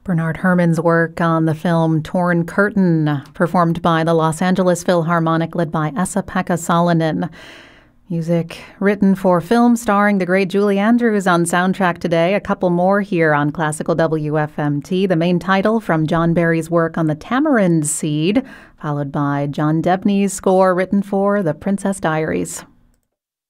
Bernard Herrmann's work on the film Torn Curtain, performed by the Los Angeles Philharmonic, led by Esa-Pekka Salonen. Music written for film starring the great Julie Andrews on Soundtrack Today. A couple more here on Classical WFMT. The main title from John Barry's work on the Tamarind Seed, followed by John Debney's score written for The Princess Diaries.